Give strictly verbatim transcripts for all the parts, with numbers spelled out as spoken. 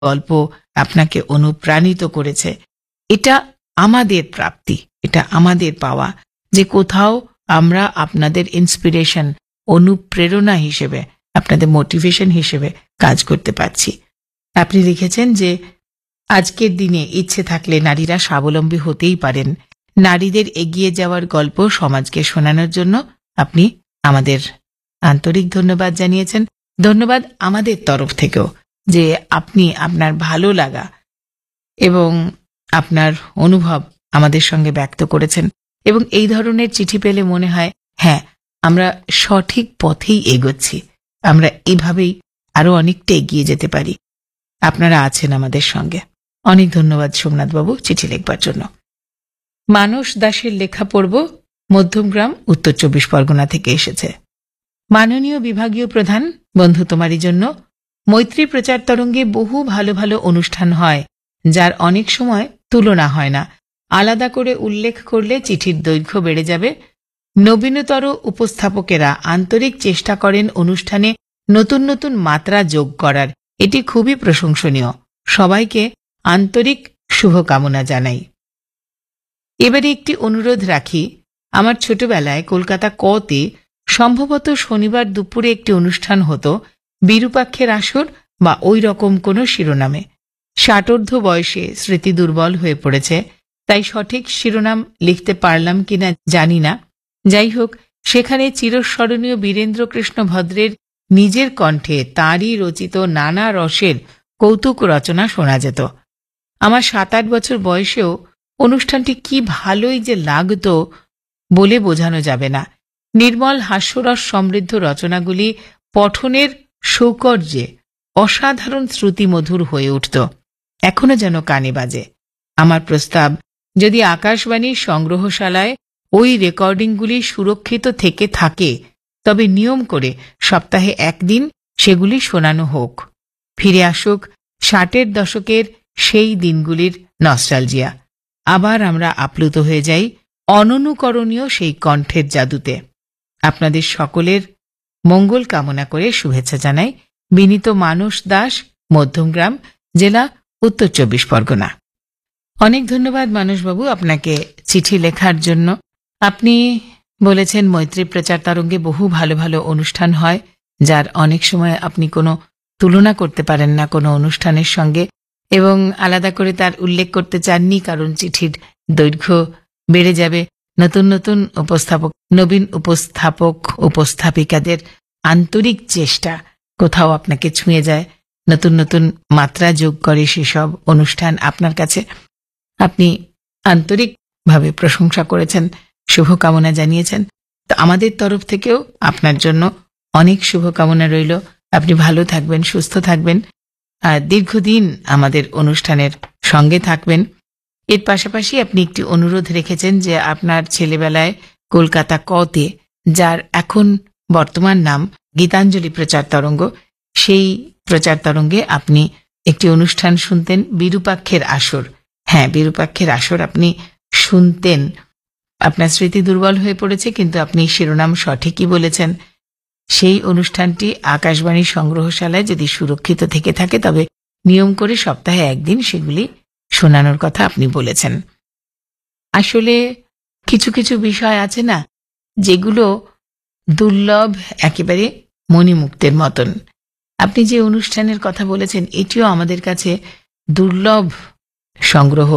গল্প আপনাকে অনুপ্রাণিত করেছে। এটা আমাদের প্রাপ্তি, এটা আমাদের পাওয়া যে কোথাও আমরা আপনাদের ইন্সপিরেশন, অনুপ্রেরণা হিসেবে, আপনাদের মোটিভেশন হিসেবে কাজ করতে পারছি। আপনি লিখেছেন যে আজকের দিনে ইচ্ছে থাকলে নারীরা স্বাবলম্বী হতেই পারেন। নারীদের এগিয়ে যাওয়ার গল্প সমাজকে শোনানোর জন্য আপনি আমাদের আন্তরিক ধন্যবাদ জানিয়েছেন। ধন্যবাদ আমাদের তরফ থেকেও যে আপনি আপনার ভালো লাগা এবং আপনার অনুভব আমাদের সঙ্গে ব্যক্ত করেছেন। এবং এই ধরনের চিঠি পেলে মনে হয় হ্যাঁ, আমরা সঠিক পথেই এগোচ্ছি, আমরা এভাবেই আরো অনেকটা এগিয়ে যেতে পারি। আপনারা আছেন আমাদের সঙ্গে। অনেক ধন্যবাদ সোমনাথবাবু চিঠি লিখবার জন্য। মানস দাসের লেখা পড়ব, মধ্যমগ্রাম, উত্তর চব্বিশ পরগনা থেকে এসেছে। মাননীয় বিভাগীয় প্রধান, বন্ধু তোমারই জন্য মৈত্রী প্রচার তরঙ্গে বহু ভালো ভালো অনুষ্ঠান হয়, যার অনেক সময় তুলনা হয় না। আলাদা করে উল্লেখ করলে চিঠির দৈর্ঘ্য বেড়ে যাবে। নবীনতর উপস্থাপকেরা আন্তরিক চেষ্টা করেন অনুষ্ঠানে নতুন নতুন মাত্রা যোগ করার, এটি খুবই প্রশংসনীয়। সবাইকে আন্তরিক শুভকামনা জানাই। এবারে একটি অনুরোধ রাখি। আমার ছোটবেলায় কলকাতা কতে সম্ভবত শনিবার দুপুরে একটি অনুষ্ঠান হতো, বিরূপাক্ষের আসর বা ওই রকম কোনো শিরোনামে। ষাটোর্ধ্ব বয়সে স্মৃতি দুর্বল হয়ে পড়েছে, তাই সঠিক শিরোনাম লিখতে পারলাম কিনা জানি না। যাই হোক, সেখানে চিরস্মরণীয় বীরেন্দ্রকৃষ্ণ ভদ্রের নিজের কণ্ঠে তাঁরই রচিত নানা রসের কৌতুক রচনা শোনা যেত। আমার সাত আট বছর বয়সেও অনুষ্ঠানটি কি ভালোই যে লাগত বলে বোঝানো যাবে না। নির্মল হাস্যরস সমৃদ্ধ রচনাগুলি পঠনের সৌকর্যে অসাধারণ শ্রুতিমধুর হয়ে উঠত, এখনো যেন কানে বাজে। আমার প্রস্তাব, যদি আকাশবাণীর সংগ্রহশালায় ওই রেকর্ডিংগুলি সুরক্ষিত থেকে থাকে, তবে নিয়ম করে সপ্তাহে একদিন সেগুলি শোনানো হোক। ফিরে আসুক ষাটের দশকের সেই দিনগুলির নস্টালজিয়া। আবার আমরা আপ্লুত হয়ে যাই অননুকরণীয় সেই কণ্ঠের জাদুতে। আপনাদের সকলের মঙ্গল কামনা করে শুভেচ্ছা জানাই। বিনীত মানস দাস, মধ্যমগ্রাম, জেলা উত্তর চব্বিশ পরগনা। অনেক ধন্যবাদ মানসবাবু আপনাকে চিঠি লেখার জন্য। আপনি বলেছেন মৈত্রী প্রচার তরঙ্গে বহু ভালো ভালো অনুষ্ঠান হয়, যার অনেক সময় আপনি কোনো তুলনা করতে পারেন না কোনো অনুষ্ঠানের সঙ্গে, এবং আলাদা করে তার উল্লেখ করতে চাননি কারণ চিঠির দৈর্ঘ্য বেড়ে যাবে। নতুন নতুন উপস্থাপক, নবীন উপস্থাপক উপস্থাপিকাদের আন্তরিক চেষ্টা কোথাও আপনাকে ছুঁয়ে যায়, নতুন নতুন মাত্রা যোগ করে সেসব অনুষ্ঠান আপনার কাছে। আপনি আন্তরিকভাবে প্রশংসা করেছেন, শুভকামনা জানিয়েছেন। তো আমাদের তরফ থেকেও আপনার জন্য অনেক শুভকামনা রইল। আপনি ভালো থাকবেন, সুস্থ থাকবেন, আর দীর্ঘদিন আমাদের অনুষ্ঠানের সঙ্গে থাকবেন। এর পাশাপাশি আপনি একটি অনুরোধ রেখেছেন যে আপনার ছেলেবেলায় কলকাতা কতে, যার এখন বর্তমান নাম গীতাঞ্জলি প্রচার তরঙ্গ, সেই প্রচার তরঙ্গে আপনি একটি অনুষ্ঠান শুনতেন, বিরূপাক্ষের আসর। হ্যাঁ, বিরূপাক্ষের আসর আপনি শুনতেন। আপনার স্মৃতি দুর্বল হয়ে পড়েছে, কিন্তু আপনি শিরোনাম সঠিকই বলেছেন। সেই অনুষ্ঠানটি আকাশবাণী সংগ্রহশালায় যদি সুরক্ষিত থেকে থাকে, তবে নিয়ম করে সপ্তাহে একদিন সেগুলি শোনানোর কথা আপনি বলেছেন। আসলে কিছু কিছু বিষয় আছে না, যেগুলো দুর্লভ, একেবারে মণিমুক্তের মতন। আপনি যে অনুষ্ঠানের কথা বলেছেন, এটিও আমাদের কাছে দুর্লভ সংগ্রহ।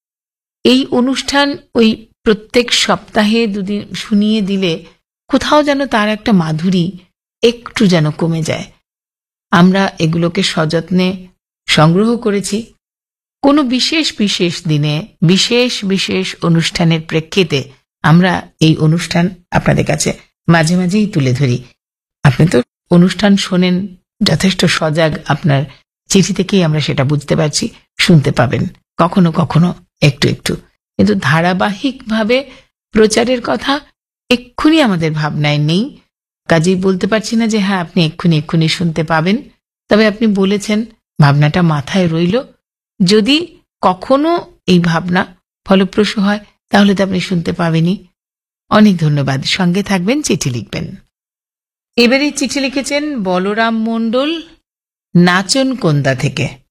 এই অনুষ্ঠান ওই প্রত্যেক সপ্তাহে দুদিন শুনিয়ে দিলে কোথাও যেন তার একটা মাধুরী একটু যেন কমে যায়। আমরা এগুলোকে সযত্নে সংগ্রহ করেছি। কোনো বিশেষ বিশেষ দিনে, বিশেষ বিশেষ অনুষ্ঠানের প্রেক্ষিতে আমরা এই অনুষ্ঠান আপনাদের কাছে মাঝে মাঝেই তুলে ধরি। আপনি তো অনুষ্ঠান শোনেন, যথেষ্ট সজাগ, আপনার চিঠি থেকেই আমরা সেটা বুঝতে পারছি। শুনতে পাবেন কখনো কখনো একটু একটু, কিন্তু ধারাবাহিকভাবে প্রচারের কথা এক্ষুনি আমাদের ভাবনায় নেই। কাজেই বলতে পারছি না যে হ্যাঁ আপনি এক্ষুনি এক্ষুনি শুনতে পাবেন। তবে আপনি বলেছেন, ভাবনাটা মাথায় রইল। যদি কখনো এই ভাবনা ফলপ্রসূ হয়, তাহলে তো আপনি শুনতে পাবেনই। অনেক ধন্যবাদ। সঙ্গে থাকবেন, চিঠি লিখবেন। এবারে চিঠি লিখেছেন বলরাম মণ্ডল, নাচন কোন্দা থেকে।